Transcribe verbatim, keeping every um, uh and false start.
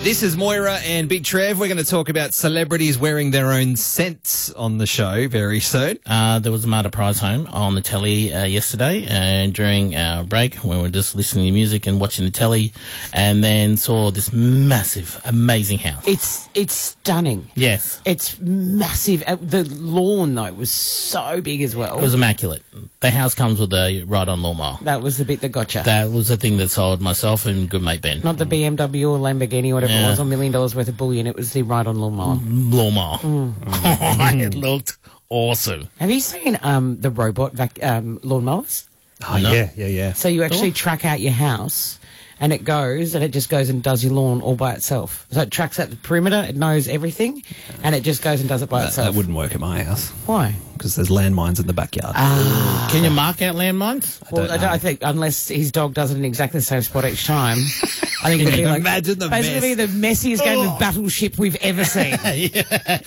This is Moira and Big Trev. We're going to talk about celebrities wearing their own scents on the show very soon. Uh, there was a Marta Prize home on the telly uh, yesterday, and during our break, when we were just listening to music and watching the telly, and then saw this massive, amazing house. It's it's stunning. Yes. It's massive. Uh, The lawn, though, was so big as well. It was immaculate. The house comes with a ride-on lawnmower. That was the bit that got you. That was the thing that sold myself and good mate Ben. Not the B M W or Lamborghini or whatever Yeah. it was, a million dollars worth of bullion. It was the ride-on lawnmower. Lawnmower. Mm. It looked awesome. Have you seen um, the robot vac- um, lawnmowers? Oh, No. yeah, yeah, yeah. So you actually track out your house, and it goes, and it just goes and does your lawn all by itself. So it tracks out the perimeter, it knows everything, and it just goes and does it by That, itself. that wouldn't work at my house Why? because there's landmines in the backyard. Ah. Can you mark out landmines? Well, don't I, don't, know. I think unless his dog does it in exactly the same spot each time, I think it'd be like Imagine the basically mess. the messiest game of Battleship we've ever seen. Yeah.